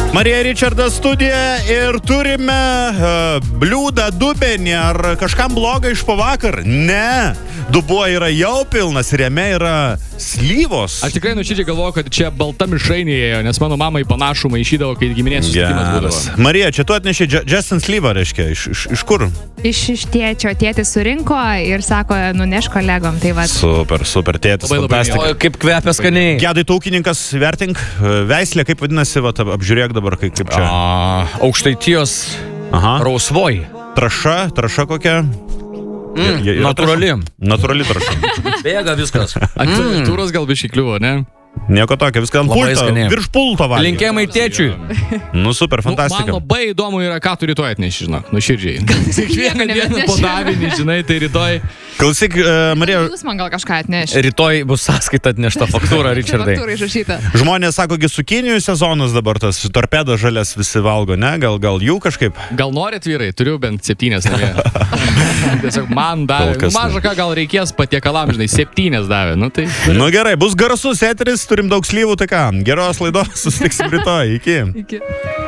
Marija Richardas studija ir turime bliūdą, dubenį, ar kažkam bloga iš pavakar? Ne, dubuo yra jau pilnas ir jame yra slyvos. Aš tikrai nuoširdžiai galvoju, kad čia balta mišrainė ėjo, nes mano mamai panašų maišydavo, kai giminės susitikimas būdavo. Marija, čia tu atnešė Justin Slyvą, reiškia, iš kur? Iš tėčio. Tėtis surinko ir sako, nuneš kolegom. Tai va. Super, tėtis, fantastika. O kaip kvepia skaniai. Gedai, tu ūkininkas, vertink, veislė, kaip vadinasi, va, apžiūrėk dabar, kaip čia. Aukštaitijos rausvoji. Traša kokia? Natūrali traša. Bėga viskas. Akturatūros gal biškai kliuvo, ne? Nieko tokio, viską ant pulto, virš pulto valgė. Linkėjimai tėčiui. Nu, super, fantastika. Man labai įdomu yra, ką tu rytoj atneši, žinok, nuoširdžiai. Kiekvieną dieną po davinį, žinai, tai rytoj. Klausyk, Marija. Jūs man gal kažką atnešite. Rytoj bus sąskaita atnešta faktūra, Richardai. Faktūra išrašyta. Žmonės sako, cukinijų sezonas dabar tas, torpedo žalias visi valgo, ne? Gal jų kažkaip? Gal norit, vyrai? Turiu bent 7 namie. Tiesiog man davė. Maža ką gal reikės patiekalam, žinai, 7 davė. Nu gerai, bus garsus eteris, turim daug slyvų, tai ką? Geros laidos, susitiksim rytoj. Iki.